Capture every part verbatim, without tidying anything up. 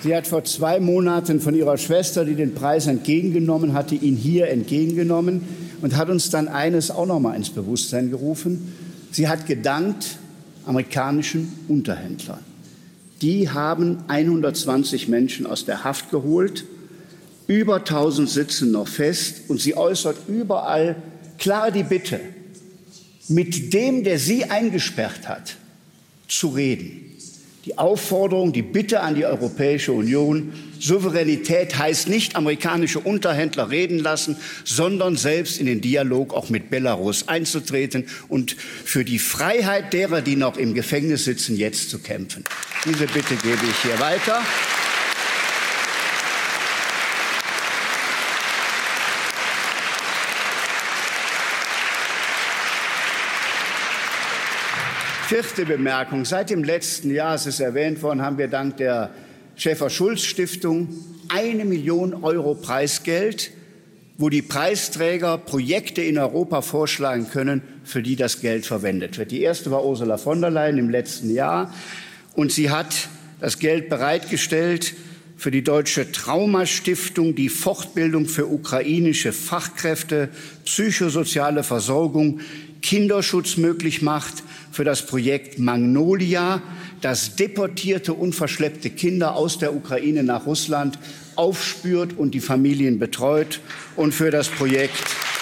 Sie hat vor zwei Monaten von ihrer Schwester, die den Preis entgegengenommen hatte, ihn hier entgegengenommen und hat uns dann eines auch noch mal ins Bewusstsein gerufen. Sie hat gedankt amerikanischen Unterhändlern. Die haben hundertzwanzig Menschen aus der Haft geholt. Über tausend sitzen noch fest. Und sie äußert überall klar die Bitte, mit dem, der sie eingesperrt hat, zu reden. Die Aufforderung, die Bitte an die Europäische Union, Souveränität heißt nicht amerikanische Unterhändler reden lassen, sondern selbst in den Dialog auch mit Belarus einzutreten und für die Freiheit derer, die noch im Gefängnis sitzen, jetzt zu kämpfen. Diese Bitte gebe ich hier weiter. Vierte Bemerkung. Seit dem letzten Jahr, es ist erwähnt worden, haben wir dank der Schäfer-Schulz-Stiftung eine Million Euro Preisgeld, wo die Preisträger Projekte in Europa vorschlagen können, für die das Geld verwendet wird. Die erste war Ursula von der Leyen im letzten Jahr. Und sie hat das Geld bereitgestellt für die Deutsche Traumastiftung, die Fortbildung für ukrainische Fachkräfte, psychosoziale Versorgung, Kinderschutz möglich macht, für das Projekt Magnolia, das deportierte und verschleppte Kinder aus der Ukraine nach Russland aufspürt und die Familien betreut, und für das Projekt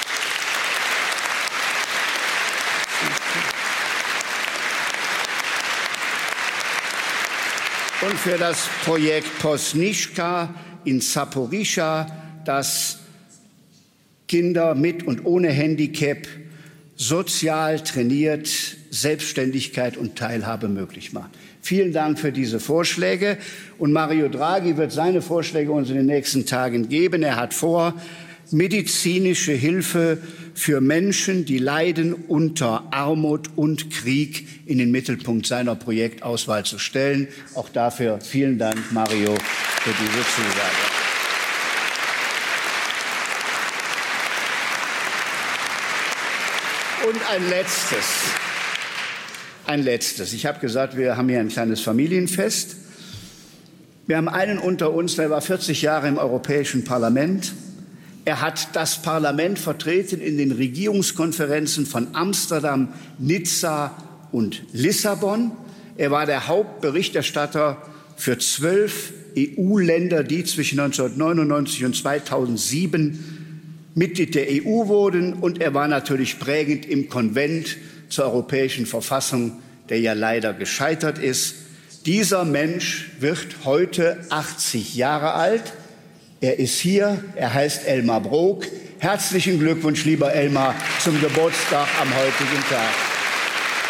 und für das Projekt Posnischka in Saporischschja, das Kinder mit und ohne Handicap sozial trainiert, Selbstständigkeit und Teilhabe möglich macht. Vielen Dank für diese Vorschläge. Und Mario Draghi wird seine Vorschläge uns in den nächsten Tagen geben. Er hat vor, medizinische Hilfe für Menschen, die leiden unter Armut und Krieg, in den Mittelpunkt seiner Projektauswahl zu stellen. Auch dafür vielen Dank, Mario, für diese Zusage. Und ein letztes, ein letztes. Ich habe gesagt, wir haben hier ein kleines Familienfest. Wir haben einen unter uns, der war vierzig Jahre im Europäischen Parlament. Er hat das Parlament vertreten in den Regierungskonferenzen von Amsterdam, Nizza und Lissabon. Er war der Hauptberichterstatter für zwölf E U-Länder, die zwischen neunzehnhundertneunundneunzig und zweitausendsieben Mitglied der E U wurden, und er war natürlich prägend im Konvent zur Europäischen Verfassung, der ja leider gescheitert ist. Dieser Mensch wird heute achtzig Jahre alt. Er ist hier, er heißt Elmar Brok. Herzlichen Glückwunsch, lieber Elmar, zum Geburtstag am heutigen Tag.